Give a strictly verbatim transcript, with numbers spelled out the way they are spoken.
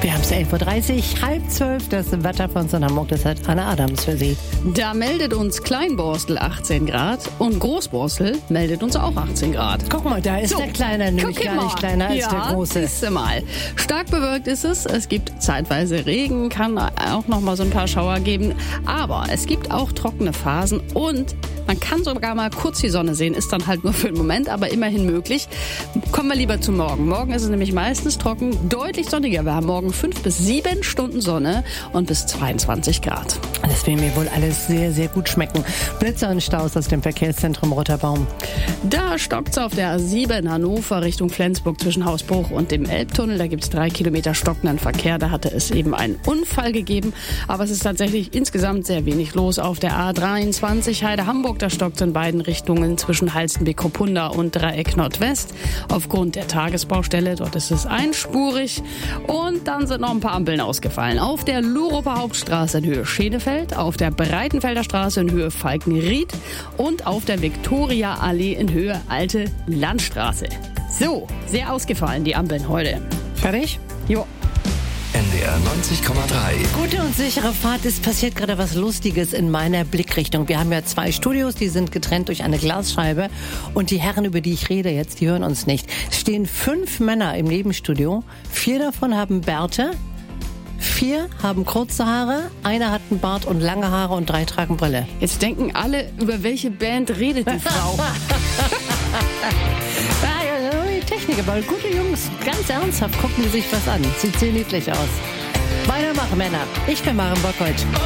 Wir haben es elf Uhr dreißig, halb zwölf, das Wetter von uns in Hamburg, das hat Anna Adams für Sie. Da meldet uns Kleinborstel achtzehn Grad und Großborstel meldet uns auch achtzehn Grad. Guck mal, da ist So, der Kleine nämlich guck gar mal. nicht kleiner als ja, der Große. siehste mal. Stark bewölkt ist es, es gibt zeitweise Regen, kann auch noch mal so ein paar Schauer geben, aber es gibt auch trockene Phasen und man kann sogar mal kurz die Sonne sehen, ist dann halt nur für einen Moment, aber immerhin möglich. Kommen wir lieber zu morgen. Morgen ist es nämlich meistens trocken, deutlich sonniger. Wir haben morgen fünf bis sieben Stunden Sonne und bis zweiundzwanzig Grad. Das will mir wohl alles sehr, sehr gut schmecken. Blitzer und Staus aus dem Verkehrszentrum Rotterbaum. Da stockt's auf der A sieben Hannover Richtung Flensburg zwischen Hausbruch und dem Elbtunnel. Da gibt's drei Kilometer stockenden Verkehr. Da hatte es eben einen Unfall gegeben. Aber es ist tatsächlich insgesamt sehr wenig los auf der A dreiundzwanzig Heide-Hamburg. Da stockt's in beiden Richtungen zwischen Halstenbek-Kopunda und Dreieck Nordwest. Aufgrund der Tagesbaustelle, dort ist es einspurig. Und dann sind noch ein paar Ampeln ausgefallen. Auf der Luruper Hauptstraße in Höhe Schenefeld, auf der Breitenfelder Straße in Höhe Falkenried und auf der Viktoria-Allee in Höhe Alte Landstraße. So, sehr ausgefallen die Ampeln heute. Fertig? Jo. N D R neunzig Komma drei. Gute und sichere Fahrt. Es passiert gerade was Lustiges in meiner Blickrichtung. Wir haben ja zwei Studios, die sind getrennt durch eine Glasscheibe. Und die Herren, über die ich rede jetzt, die hören uns nicht. Es stehen fünf Männer im Nebenstudio. Vier davon haben Bärte. Vier haben kurze Haare, einer hat einen Bart und lange Haare und drei tragen Brille. Jetzt denken alle, über welche Band redet die Frau. Die Technik, aber gute Jungs, ganz ernsthaft, gucken die sich was an. Sieht sehr niedlich aus. Weitermachen, Männer. Ich bin Maren Bockholz.